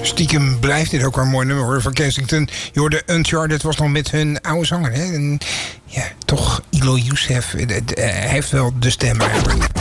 Stiekem blijft dit ook wel een mooi nummer hoor, van Kensington. Je hoorde Uncharted, was nog met hun oude zanger. Hè? En ja, toch Ilo Youssef, hij heeft wel de stem eigenlijk.